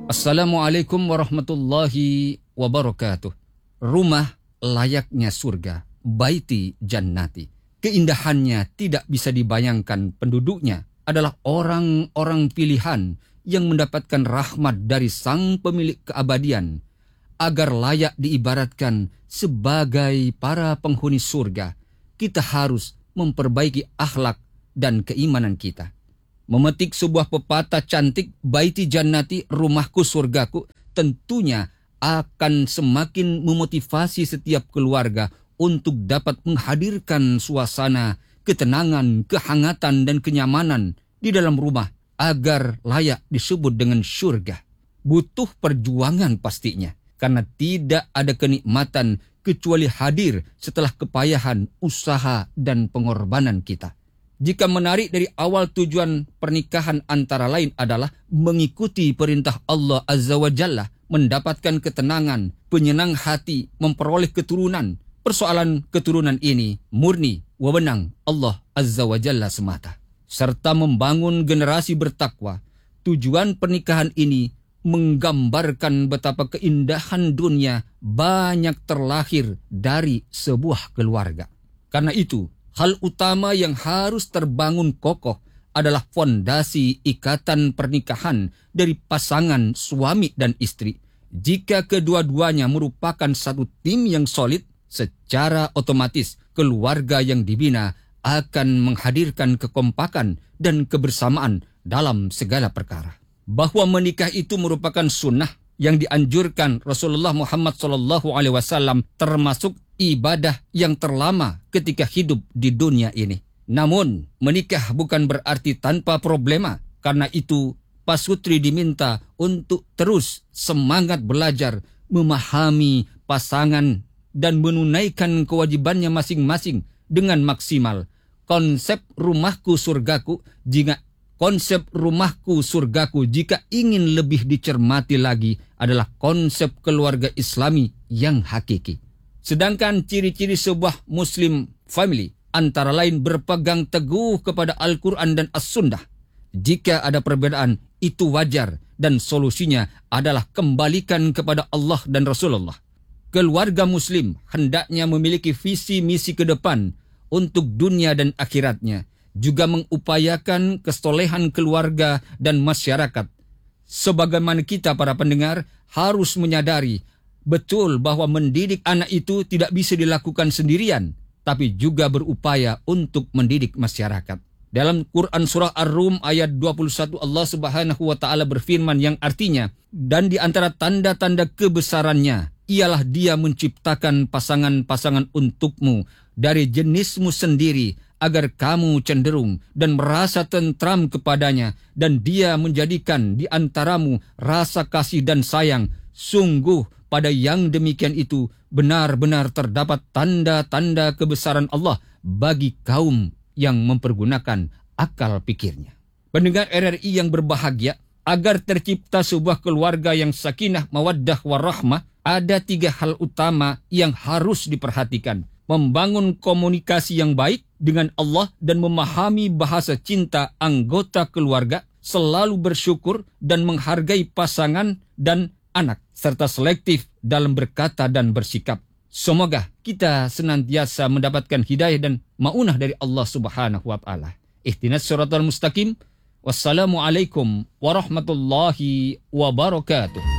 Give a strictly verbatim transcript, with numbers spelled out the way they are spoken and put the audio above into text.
Assalamualaikum warahmatullahi wabarakatuh. Rumah layaknya surga, baiti jannati. Keindahannya tidak bisa dibayangkan. Penduduknya adalah orang-orang pilihan yang mendapatkan rahmat dari sang pemilik keabadian, agar layak diibaratkan sebagai para penghuni surga. Kita harus memperbaiki akhlak dan keimanan kita. Memetik sebuah pepatah cantik, baiti jannati, rumahku surgaku, tentunya akan semakin memotivasi setiap keluarga untuk dapat menghadirkan suasana ketenangan, kehangatan, dan kenyamanan di dalam rumah agar layak disebut dengan surga. Butuh perjuangan pastinya, karena tidak ada kenikmatan kecuali hadir setelah kepayahan, usaha, dan pengorbanan kita. Jika menarik dari awal tujuan pernikahan antara lain adalah mengikuti perintah Allah Azza wa Jalla, mendapatkan ketenangan, penyenang hati, memperoleh keturunan. Persoalan keturunan ini murni wewenang Allah Azza wa Jalla semata. Serta membangun generasi bertakwa. Tujuan pernikahan ini menggambarkan betapa keindahan dunia banyak terlahir dari sebuah keluarga. Karena itu, hal utama yang harus terbangun kokoh adalah fondasi ikatan pernikahan dari pasangan suami dan istri. Jika kedua-duanya merupakan satu tim yang solid, secara otomatis keluarga yang dibina akan menghadirkan kekompakan dan kebersamaan dalam segala perkara. Bahwa menikah itu merupakan sunnah yang dianjurkan Rasulullah Muhammad shallallahu alaihi wasallam, termasuk ibadah yang terlama ketika hidup di dunia ini. Namun, menikah bukan berarti tanpa problema. Karena itu, pasutri diminta untuk terus semangat belajar, memahami pasangan, dan menunaikan kewajibannya masing-masing dengan maksimal. Konsep rumahku surgaku, jika konsep rumahku surgaku jika ingin lebih dicermati lagi adalah konsep keluarga Islami yang hakiki. Sedangkan ciri-ciri sebuah Muslim family antara lain berpegang teguh kepada Al-Quran dan As-Sunnah. Jika ada perbedaan, itu wajar dan solusinya adalah kembalikan kepada Allah dan Rasulullah. Keluarga Muslim hendaknya memiliki visi misi ke depan untuk dunia dan akhiratnya, juga mengupayakan kesolehan keluarga dan masyarakat. Sebagaimana kita para pendengar harus menyadari betul bahwa mendidik anak itu tidak bisa dilakukan sendirian, tapi juga berupaya untuk mendidik masyarakat. Dalam Quran surah Ar-Rum ayat dua puluh satu, Allah Subhanahu wa taala berfirman yang artinya, dan di antara tanda-tanda kebesarannya ialah Dia menciptakan pasangan-pasangan untukmu dari jenismu sendiri, agar kamu cenderung dan merasa tentram kepadanya, dan Dia menjadikan di antaramu rasa kasih dan sayang. Sungguh pada yang demikian itu benar-benar terdapat tanda-tanda kebesaran Allah bagi kaum yang mempergunakan akal pikirnya. Pendengar R R I yang berbahagia, agar tercipta sebuah keluarga yang sakinah, mawaddah, warahmah, ada tiga hal utama yang harus diperhatikan. Membangun komunikasi yang baik dengan Allah dan memahami bahasa cinta anggota keluarga, selalu bersyukur dan menghargai pasangan dan anak, serta selektif dalam berkata dan bersikap. Semoga kita senantiasa mendapatkan hidayah dan maunah dari Allah Subhanahu wa taala. Ihdinas siratal mustaqim. Wassalamualaikum warahmatullahi wabarakatuh.